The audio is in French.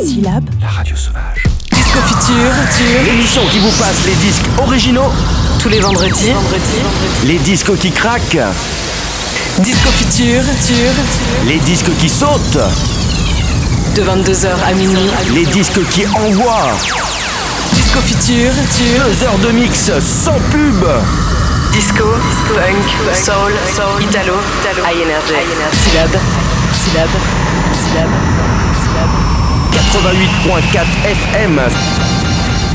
Syllab, la radio sauvage. Disco Futur, L'émission qui vous passe les disques originaux tous les vendredis. Les disques qui craquent, Disco Futur, les disques qui sautent, de 22h à minuit. les disques qui envoient. Disco Futur, 2 heures de mix sans pub. disco, funk, soul, italo, high energy. Syllab. 88.4 FM.